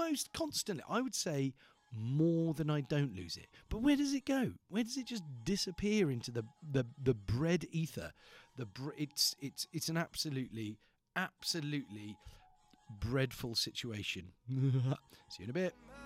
almost constantly. I would say more than I don't lose it. But where does it go? Where does it just disappear into the bread ether? It's an absolutely breadful situation. See you in a bit.